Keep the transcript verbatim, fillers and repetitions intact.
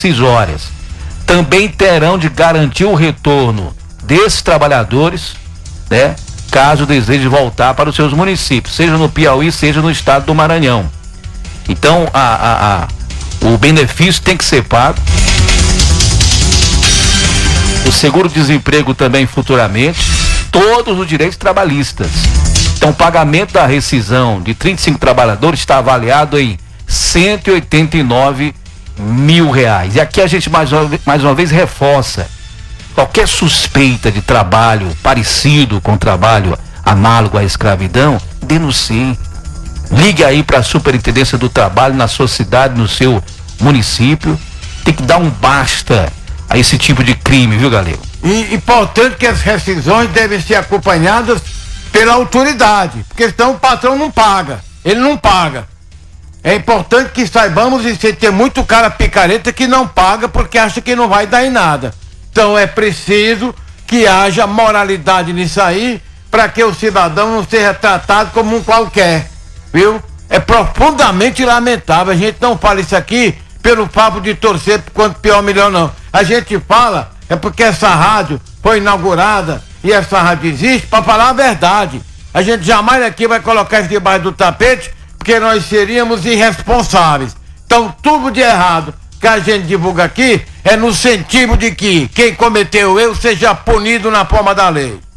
rescisórias. Também terão de garantir o retorno desses trabalhadores, né, caso deseje voltar para os seus municípios, seja no Piauí, seja no estado do Maranhão. Então, a, a, a, o benefício tem que ser pago. O seguro-desemprego também futuramente, todos os direitos trabalhistas. Então, o pagamento da rescisão de trinta e cinco trabalhadores está avaliado em cento e oitenta e nove mil reais. E aqui a gente mais uma, mais uma vez reforça: qualquer suspeita de trabalho parecido com trabalho análogo à escravidão, denuncie. Ligue aí para a Superintendência do Trabalho na sua cidade, no seu município. Tem que dar um basta a esse tipo de crime, viu, Galego? E importante que as rescisões devem ser acompanhadas pela autoridade, porque senão o patrão não paga, ele não paga. É importante que saibamos, e se tem muito cara picareta que não paga porque acha que não vai dar em nada. Então é preciso que haja moralidade nisso aí, para que o cidadão não seja tratado como um qualquer, viu? É profundamente lamentável. A gente não fala isso aqui pelo papo de torcer por quanto pior melhor, não. A gente fala é porque essa rádio foi inaugurada e essa rádio existe para falar a verdade. A gente jamais aqui vai colocar isso debaixo do tapete, porque nós seríamos irresponsáveis. Então tudo de errado que a gente divulga aqui é no sentido de que quem cometeu o erro seja punido na forma da lei.